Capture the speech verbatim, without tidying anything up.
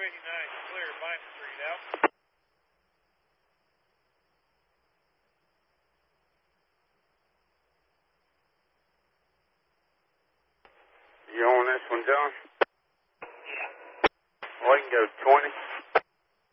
eighty-nine, clear, Vine Street, out. You on this one, John? Yeah. Well, you can go twenty.